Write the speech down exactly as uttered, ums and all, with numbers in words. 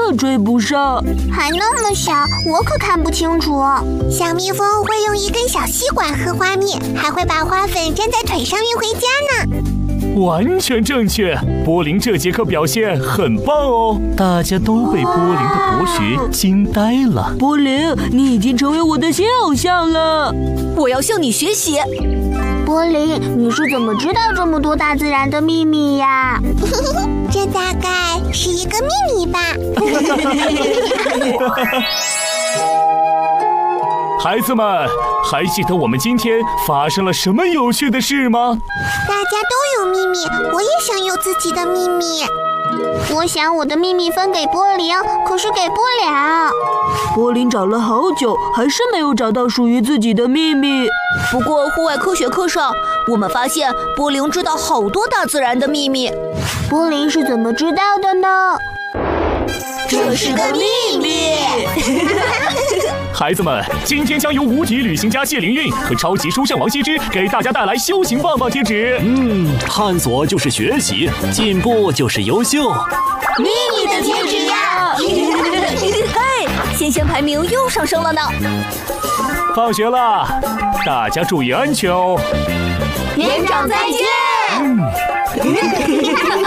的追不上。 还那么小，我可看不清楚。小蜜蜂会用一根小吸管喝花蜜，还会把花粉粘在腿上运回家呢。 完全正确，波林这节课表现很棒哦，大家都被波林的博学惊呆了。 波林，你已经成为我的新偶像了， 我要向你学习。 波林，你是怎么知道这么多大自然的秘密呀？这大概是一个秘密吧。 孩子们，还记得我们今天发生了什么有趣的事吗？ 大家都有秘密，我也想有自己的秘密。我想我的秘密分给波林，可是给不了。 波林找了好久，还是没有找到属于自己的秘密。 不过户外科学课上，我们发现波林知道好多大自然的秘密。 波林是怎么知道的呢？ 这是个秘密。 孩子们，今天将由无敌旅行家谢灵运和超级书圣王羲之给大家带来修行棒棒贴纸。 嗯，探索就是学习，进步就是优秀。 秘密的贴纸呀！嘿，先先排名又上升了呢。 放学了，大家注意安全哦。 园长再见。 嗯